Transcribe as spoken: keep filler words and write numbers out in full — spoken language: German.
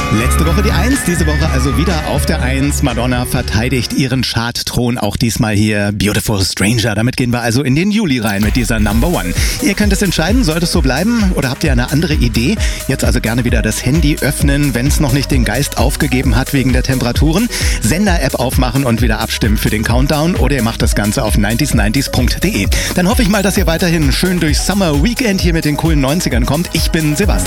Letzte Woche die Eins, diese Woche also wieder auf der Eins. Madonna verteidigt ihren Chartthron, auch diesmal hier Beautiful Stranger. Damit gehen wir also in den Juli rein mit dieser Number One. Ihr könnt es entscheiden, sollte es so bleiben oder habt ihr eine andere Idee? Jetzt also gerne wieder das Handy öffnen, wenn es noch nicht den Geist aufgegeben hat wegen der Temperaturen. Sender-App aufmachen und wieder abstimmen für den Countdown oder ihr macht das Ganze auf neunzig neunzig punkt de. Dann hoffe ich mal, dass ihr weiterhin schön durchs Summer Weekend hier mit den coolen neunzigern kommt. Ich bin Sebastian.